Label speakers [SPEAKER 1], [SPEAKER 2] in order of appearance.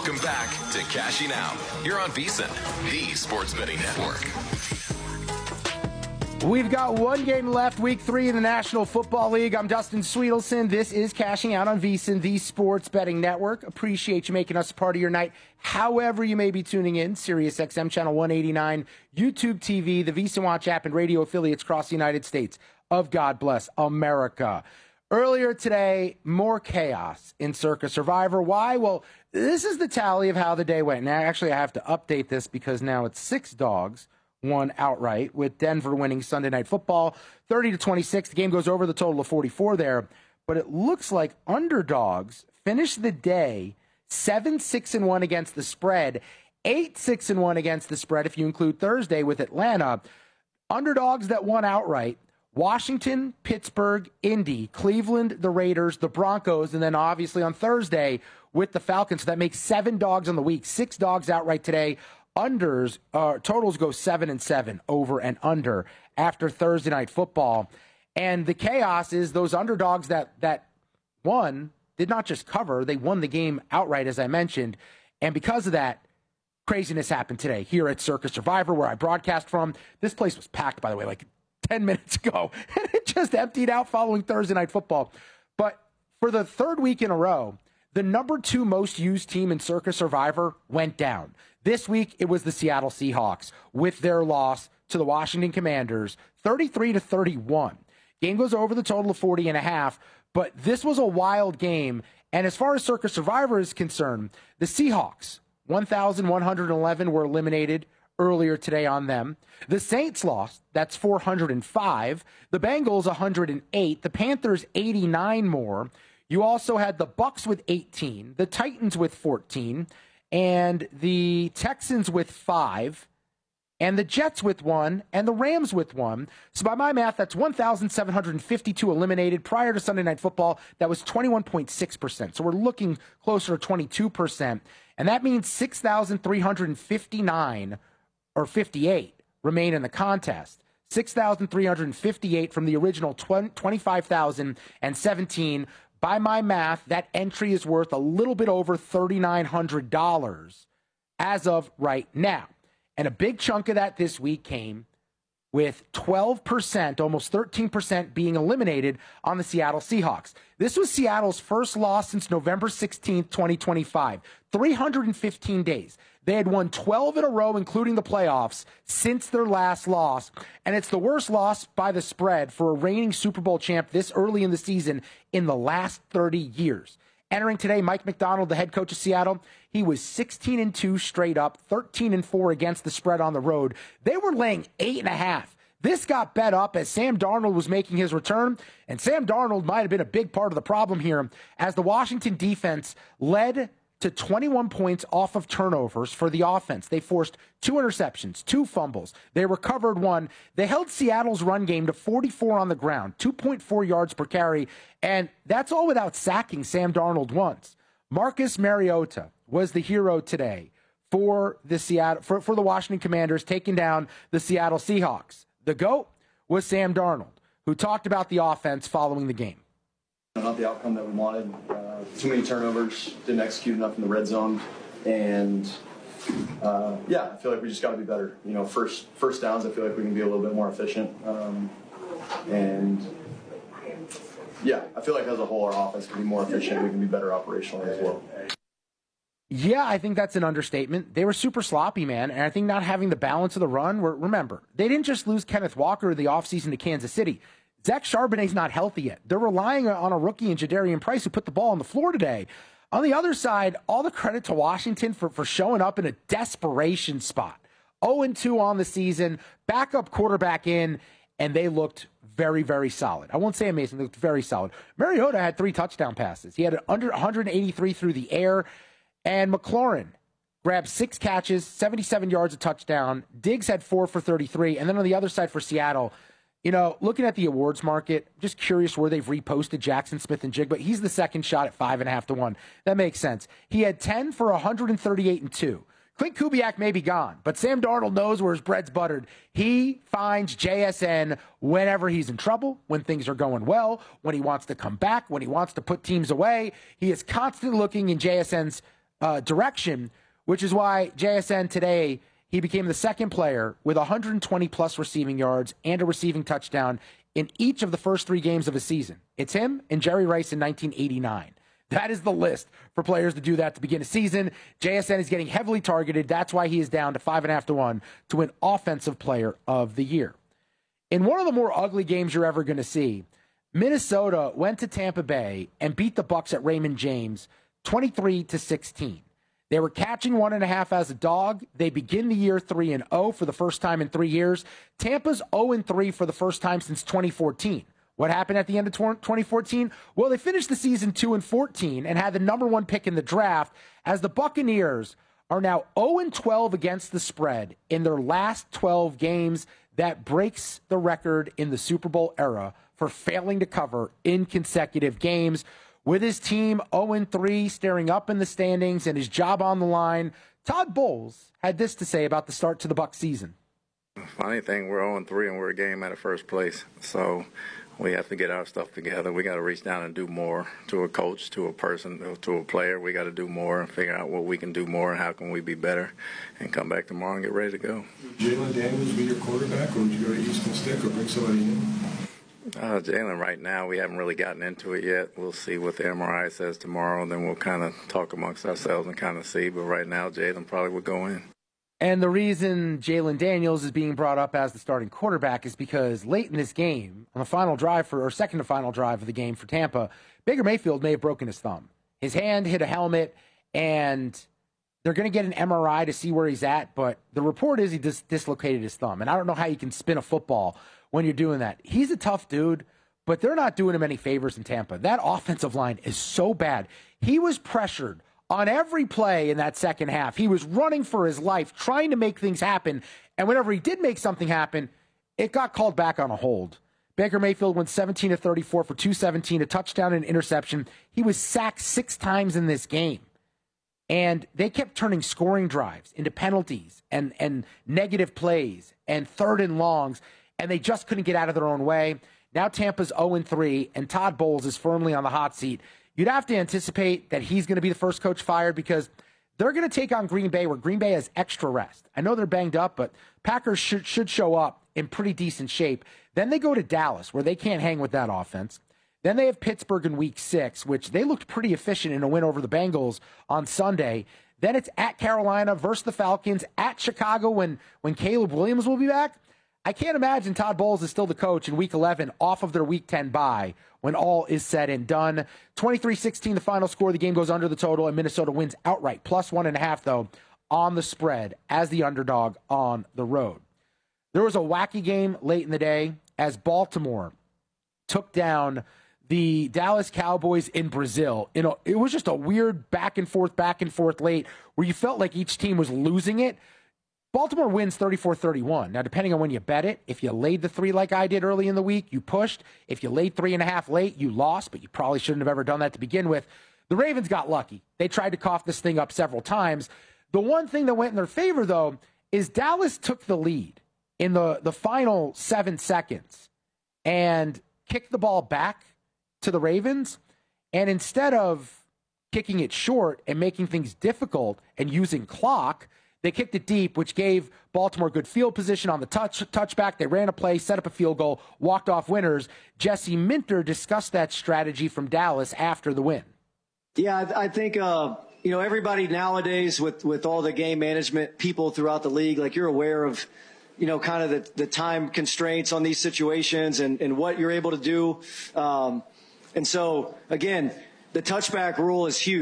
[SPEAKER 1] Welcome back to Cashing Out. You're on VSiN, the Sports Betting Network.
[SPEAKER 2] We've got one game left, week 3 in the National Football League. I'm Dustin Sweetelson. This is Cashing Out on VSiN, the Sports Betting Network. Appreciate you making us a part of your night. However you may be tuning in, Sirius XM Channel 189, YouTube TV, the VSiN Watch app, and radio affiliates across the United States of God bless America. Earlier today, more chaos in Circa Survivor. Why? Well, this is the tally of how the day went. Now, actually, I have to update this because now it's 6 dogs won outright, with Denver winning Sunday Night Football 30-26. The game goes over the total of 44 there, but it looks like underdogs finished the day 7-6-1 against the spread, 8-6-1 against the spread if you include Thursday with Atlanta. Underdogs that won outright: Washington, Pittsburgh, Indy, Cleveland, the Raiders, the Broncos, and then obviously on Thursday with the Falcons. So that makes 7 dogs on the week, 6 dogs outright today. Unders, totals go 7-7 over and under after Thursday Night Football. And the chaos is those underdogs that won did not just cover, they won the game outright, as I mentioned. And because of that, craziness happened today here at Circa Survivor, where I broadcast from. This place was packed, by the way, like 10 minutes ago, and it just emptied out following Thursday Night Football. But for the third week in a row, the number 2 most used team in Circa Survivor went down. This week, it was the Seattle Seahawks with their loss to the Washington Commanders, 33-31. Game goes over the total of 40.5, but this was a wild game. And as far as Circa Survivor is concerned, the Seahawks, 1,111 were eliminated earlier today on them. The Saints lost. That's 405. The Bengals, 108. The Panthers, 89 more. You also had the Bucks with 18, the Titans with 14, and the Texans with 5, and the Jets with 1, and the Rams with 1. So by my math, that's 1,752 eliminated. Prior to Sunday Night Football, that was 21.6%. So we're looking closer to 22%. And that means 6,359 or 58 remain in the contest. 6,358 from the original 25,017. By my math, that entry is worth a little bit over $3,900 as of right now. And a big chunk of that this week came with 12%, almost 13% being eliminated on the Seattle Seahawks. This was Seattle's first loss since November 16th, 2025. 315 days. They had won 12 in a row, including the playoffs, since their last loss. And it's the worst loss by the spread for a reigning Super Bowl champ this early in the season in the last 30 years. Entering today, Mike Macdonald, the head coach of Seattle, he was 16-2 straight up, 13-4 against the spread on the road. They were laying 8.5. This got bet up as Sam Darnold was making his return, and Sam Darnold might have been a big part of the problem here as the Washington defense led to 21 points off of turnovers for the offense. They forced 2 interceptions, 2 fumbles. They recovered 1. They held Seattle's run game to 44 on the ground, 2.4 yards per carry, and that's all without sacking Sam Darnold once. Marcus Mariota was the hero today for the for the Washington Commanders, taking down the Seattle Seahawks. The GOAT was Sam Darnold, who talked about the offense following the game.
[SPEAKER 3] Not the outcome that we wanted. Too many turnovers, didn't execute enough in the red zone, and I feel like we just got to be better. You know, first downs, I feel like we can be a little bit more efficient, I feel like as a whole our offense can be more efficient. We can be better operationally as well.
[SPEAKER 2] Yeah, I think that's an understatement. They were super sloppy, man, and I think not having the balance of the run. Remember, they didn't just lose Kenneth Walker in the offseason to Kansas City. Zach Charbonnet's not healthy yet. They're relying on a rookie in Jadarian Price who put the ball on the floor today. On the other side, all the credit to Washington for showing up in a desperation spot. 0-2 on the season, backup quarterback in, and they looked very, very solid. I won't say amazing, they looked very solid. Mariota had 3 touchdown passes. He had under 183 through the air, and McLaurin grabbed 6 catches, 77 yards, a touchdown. Diggs had 4 for 33, and then on the other side for Seattle, you know, looking at the awards market, just curious where they've reposted Jackson Smith-Njigba. He's the second shot at 5.5 to 1. That makes sense. He had 10 for 138-2. Clint Kubiak may be gone, but Sam Darnold knows where his bread's buttered. He finds JSN whenever he's in trouble, when things are going well, when he wants to come back, when he wants to put teams away. He is constantly looking in JSN's direction, which is why JSN today, he became the second player with 120-plus receiving yards and a receiving touchdown in each of the first 3 games of a season. It's him and Jerry Rice in 1989. That is the list for players to do that to begin a season. JSN is getting heavily targeted. That's why he is down to 5.5 to 1 to win Offensive Player of the Year. In one of the more ugly games you're ever going to see, Minnesota went to Tampa Bay and beat the Bucs at Raymond James 23-16. They were catching 1.5 as a dog. They begin the year 3-0 for the first time in 3 years. Tampa's 0-3 for the first time since 2014. What happened at the end of 2014? Well, they finished the season 2-14 and had the number 1 pick in the draft, as the Buccaneers are now 0-12 against the spread in their last 12 games. That breaks the record in the Super Bowl era for failing to cover in consecutive games. With his team 0-3 staring up in the standings and his job on the line, Todd Bowles had this to say about the start to the Bucs season.
[SPEAKER 4] Funny thing, we're 0-3 and we're a game out of first place. So we have to get our stuff together. We got to reach down and do more to a coach, to a person, to a player. We got to do more and figure out what we can do more and how can we be better and come back tomorrow and get ready to go.
[SPEAKER 5] Would Jalon Daniels be your quarterback, or would you go to Easton Stick or bring somebody in?
[SPEAKER 4] Jalon, right now, we haven't really gotten into it yet. We'll see what the MRI says tomorrow, and then we'll kind of talk amongst ourselves and kind of see. But right now, Jalon probably would go in.
[SPEAKER 2] And the reason Jalon Daniels is being brought up as the starting quarterback is because late in this game, on the final drive second to final drive of the game for Tampa, Baker Mayfield may have broken his thumb. His hand hit a helmet, and they're going to get an MRI to see where he's at, but the report is he dislocated his thumb. And I don't know how you can spin a football when you're doing that. He's a tough dude, but they're not doing him any favors in Tampa. That offensive line is so bad. He was pressured on every play in that second half. He was running for his life, trying to make things happen. And whenever he did make something happen, it got called back on a hold. Baker Mayfield went 17-34 for 217, a touchdown and an interception. He was sacked 6 times in this game. And they kept turning scoring drives into penalties and negative plays and 3rd and longs, and they just couldn't get out of their own way. Now Tampa's 0-3, and Todd Bowles is firmly on the hot seat. You'd have to anticipate that he's going to be the first coach fired, because they're going to take on Green Bay, where Green Bay has extra rest. I know they're banged up, but Packers should show up in pretty decent shape. Then they go to Dallas, where they can't hang with that offense. Then they have Pittsburgh in Week 6, which they looked pretty efficient in a win over the Bengals on Sunday. Then it's at Carolina versus the Falcons, at Chicago when Caleb Williams will be back. I can't imagine Todd Bowles is still the coach in Week 11 off of their Week 10 bye when all is said and done. 23-16, the final score. The game goes under the total, and Minnesota wins outright. Plus 1.5, though, on the spread as the underdog on the road. There was a wacky game late in the day as Baltimore took down the Dallas Cowboys in Brazil. It was just a weird back and forth late where you felt like each team was losing it. Baltimore wins 34-31. Now, depending on when you bet it, if you laid the 3 like I did early in the week, you pushed. If you laid 3.5 late, you lost, but you probably shouldn't have ever done that to begin with. The Ravens got lucky. They tried to cough this thing up several times. The one thing that went in their favor, though, is Dallas took the lead in the final 7 seconds and kicked the ball back to the Ravens. And instead of kicking it short and making things difficult and using clock, they kicked it deep, which gave Baltimore good field position on the touchback. They ran a play, set up a field goal, walked off winners. Jesse Minter discussed that strategy from Dallas after the win.
[SPEAKER 6] Yeah, I think, everybody nowadays with all the game management people throughout the league, like you're aware of, kind of the time constraints on these situations and what you're able to do. And so, again, the touchback rule is huge.